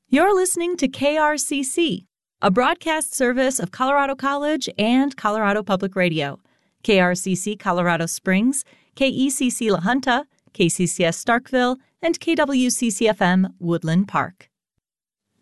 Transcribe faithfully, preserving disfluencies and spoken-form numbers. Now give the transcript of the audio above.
You're listening to K R C C, a broadcast service of Colorado College and Colorado Public Radio. K R C C Colorado Springs, K E C C La Junta, K C C S Starkville, and K W C C F M Woodland Park.